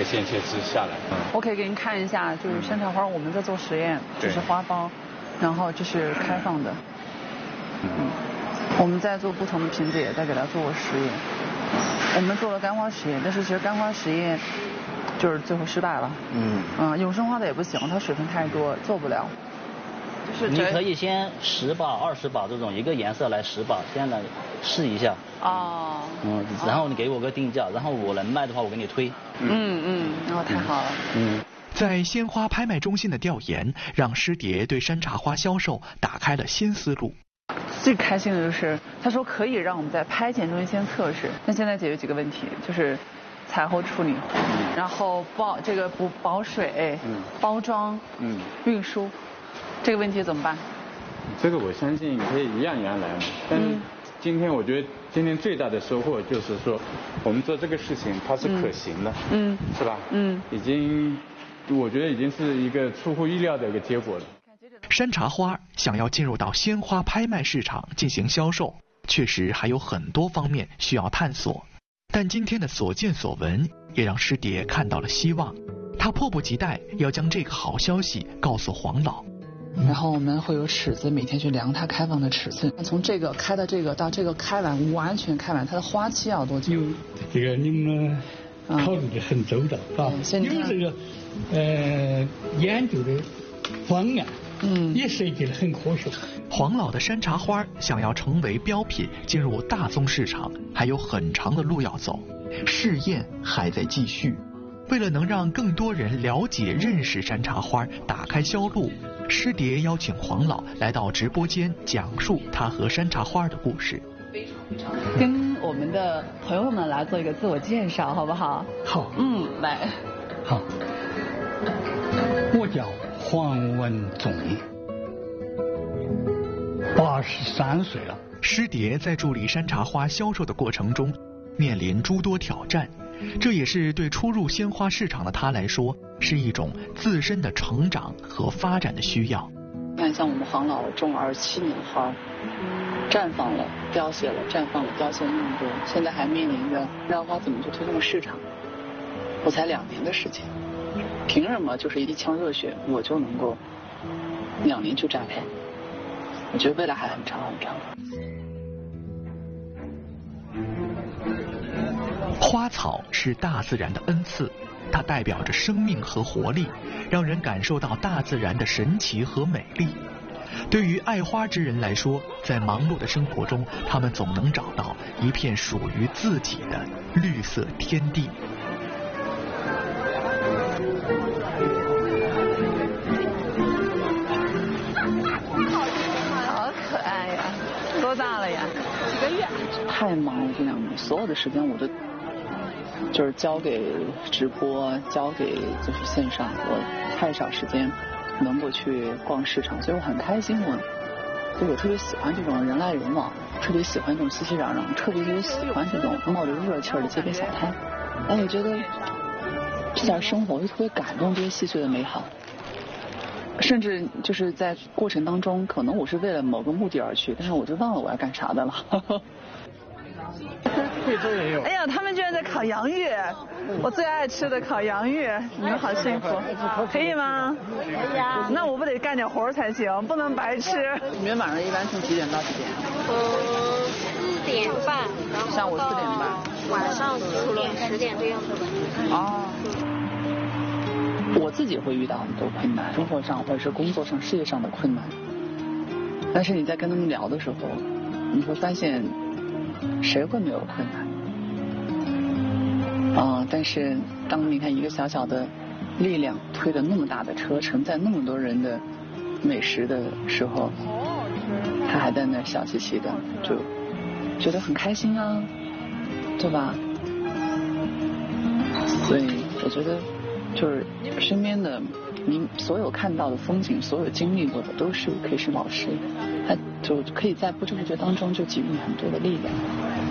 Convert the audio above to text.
先切枝下来。 我可以给您看一下，就是山茶花我们在做实验，这是花苞，然后这是开放的。我们在做不同的瓶子，也在给它做过实验。我们做了干花实验，但是其实干花实验就是最后失败了。永生花的也不行，它水分太多，做不了。就是你可以先10把、20把这种一个颜色来10把，先来试一下。然后你给我个定价，然后我能卖的话我给你推。 太好了。 在鲜花拍卖中心的调研，让师蝶对山茶花销售打开了新思路。 最开心的就是他说可以让我们在拍前中心先测试，但现在解决几个问题，就是采后处理，然后不保水，包装，运输，这个问题怎么办？ 这个我相信可以一样来嘛。但是今天我觉得今天最大的收获就是说，我们做这个事情它是可行的，是吧？我觉得已经是一个出乎意料的一个结果了。 山茶花想要进入到鲜花拍卖市场进行销售，确实还有很多方面需要探索。但今天的所见所闻也让师蝶看到了希望，他迫不及待要将这个好消息告诉黄老。 然后我们会有尺子，每天去量它开放的尺寸，从这个开到这个到这个开完完全开完，它的花期要多久？ 这个你们考虑的很周到，啊，有这个研究的方案。也设计得很科学。 黄老的山茶花想要成为标品进入大宗市场，还有很长的路要走，试验还在继续。为了能让更多人了解认识山茶花，打开销路，师蝶邀请黄老来到直播间讲述他和山茶花的故事。 跟我们的朋友们来做一个自我介绍，好不好？ 好。 来。 好。我叫黄文忠，83岁了。 师蝶在助理山茶花销售的过程中，面临诸多挑战，这也是对初入鲜花市场的他来说，是一种自身的成长和发展的需要。 看，像我们黄老种了27年花，绽放了、凋谢了，绽放了、凋谢了那么多，现在还面临着让花怎么去推动市场。我才2年的时间。凭什么就是一腔热血我就能够2年就绽放？我觉得未来还很长很长。 花草是大自然的恩赐，它代表着生命和活力，让人感受到大自然的神奇和美丽。对于爱花之人来说，在忙碌的生活中，他们总能找到一片属于自己的绿色天地。 好可爱呀！多大了呀？几个月。太忙了，这2年，所有的时间我都就是交给直播，交给就是线上，我太少时间能够去逛市场，所以我很开心。我特别喜欢这种人来人往，特别喜欢这种熙熙攘攘，特别喜欢这种冒着热气的街边小摊。我觉得这点生活就特别感动，这些细碎的美好。甚至就是在过程当中，可能我是为了某个目的而去，但是我就忘了我要干啥的了。哎呀，他们居然在烤洋芋，我最爱吃的烤洋芋，你们好幸福，可以吗？可以呀。那我不得干点活才行，不能白吃。你们晚上一般从几点到几点 ？4点半， 上午4点半， 晚上9点、10点这样子的。 我自己会遇到很多困难，生活上或者是工作上、事业上的困难。但是你在跟他们聊的时候，你会发现，谁会没有困难？但是当你看一个小小的力量推着那么大的车，承载那么多人的美食的时候，他还在那笑嘻嘻的，就觉得很开心啊，对吧？所以我觉得。就是身边的您所有看到的风景，所有经历过的，都是可以是老师，他就可以在不知不觉当中就给予你很多的力量。